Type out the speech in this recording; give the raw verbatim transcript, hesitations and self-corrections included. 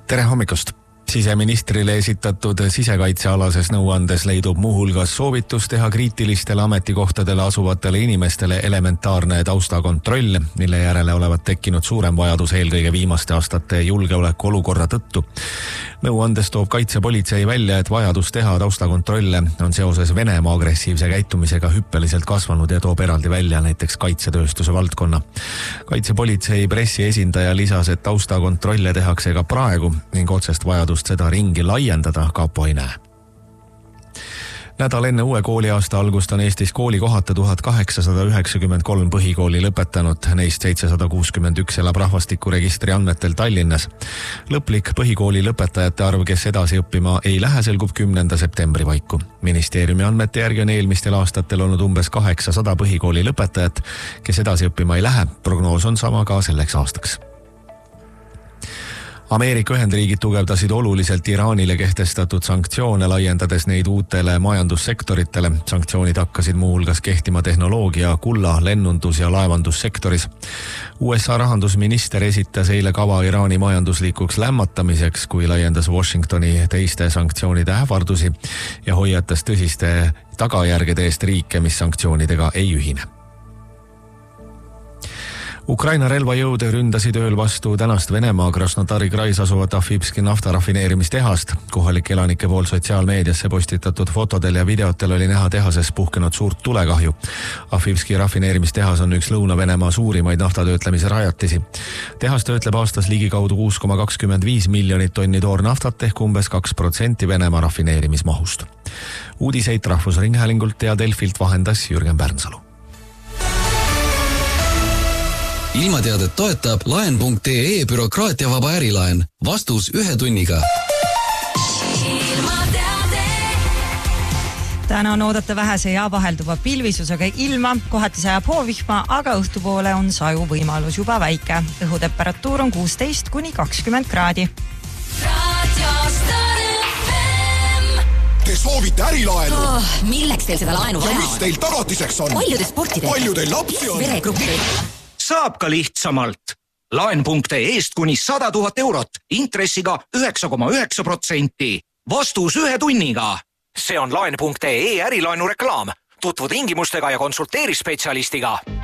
Tere hommikust! Siseministrile esitatud sisekaitsealases nõuandes leidub muuhulgas soovitus teha kriitilistele ametikohtadele asuvatele inimestele elementaarne taustakontroll, mille järele olevat tekkinud suurem vajadus eelkõige viimaste aastate julgeoleku olukorra tõttu. Nõuandes toob kaitsepolitsei välja, et vajadus teha taustakontrolle on seoses Venemaa agressiivse käitumisega hüppeliselt kasvanud ja toob eraldi välja näiteks kaitsetööstuse valdkonna. Kaitsepolitsei pressiesindaja lisas, et taustakontrolle tehakse ka praegu ning otsest vajadust seda ringi laiendada kapo ei näe. Nädal enne uue kooliaasta algust on Eestis koolikohata tuhat kaheksasada üheksakümmend kolm põhikooli lõpetanud, neist seitsesada kuuskümmend üks elab rahvastikuregistri andmetel Tallinnas. Lõplik põhikooli lõpetajate arv, kes edasi õppima ei lähe, selgub kümnenda septembri paiku. Ministeeriumi andmete järgi on eelmistel aastatel olnud umbes kaheksasada põhikooli lõpetajat, kes edasi õppima ei lähe. Prognoos on sama ka selleks aastaks. Ameerika Ühendriigid tugevdasid oluliselt Iraanile kehtestatud sanktsioone, laiendades neid uutele majandussektoritele. Sanktsioonid hakkasid muuhulgas kehtima tehnoloogia, kulla, lennundus- ja laevandussektoris. U S A rahandusminister esitas eile kava Iraani majanduslikuks lämmatamiseks, kui laiendas Washingtoni teiste sanktsioonide ähvardusi ja hoiatas tõsiste tagajärgede eest riike, mis sanktsioonidega ei ühine. Ukraina relvajõud ründasid ööl vastu tänast Venemaa Krasnodari krais asuvat Afipski naftarafineerimistehast. Kohalike elanike pool sotsiaalmeediasse postitatud fotodel ja videotel oli näha tehases puhkenud suurt tulekahju. Afipski rafineerimistehas on üks Lõuna-Venemaa suurimaid naftatöötlemise rajatisi. Tehas töötleb aastas ligikaudu kuus koma kakskümmend viis miljonit tonni toornaftat ehk umbes kaks protsenti Venemaa rafineerimismahust. Uudiseid Rahvusringhäälingult ja Delfilt vahendas Jürgen Pärnsalu. Ilmateadet toetab laen punkt ee bürokraatiavaba ärilaen. Vastus ühe tunniga. Täna on oodata vähese ja vahelduva pilvisusega ilma, kohati sajab hoovihma, aga õhtupoole on saju võimalus juba väike. Õhutemperatuur on kuusteist kuni kakskümmend kraadi. Te soovite ärilaenu? Oh, milleks teil seda laenu vaja on? Ja mis teil tagatiseks on? Palju te sporti teete? Palju teil lapsi on? Veregruppi. Saab ka lihtsamalt. Laen punkt ee-st kuni sada tuhat eurot, intressiga üheksa koma üheksa protsenti. Vastus ühe tunniga. See on laen punkt ee ärilaenu reklaam. Tutvu tingimustega ja konsulteeri spetsialistiga.